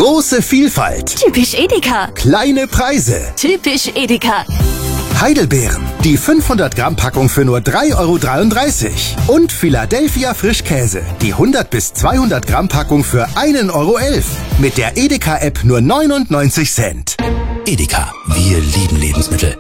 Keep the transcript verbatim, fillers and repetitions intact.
Große Vielfalt. Typisch Edeka. Kleine Preise. Typisch Edeka. Heidelbeeren. Die fünfhundert Gramm Packung für nur drei Euro dreiunddreißig. Und Philadelphia Frischkäse. Die hundert bis zweihundert Gramm Packung für ein Euro elf. Mit der Edeka-App nur neunundneunzig Cent. Edeka. Wir lieben Lebensmittel.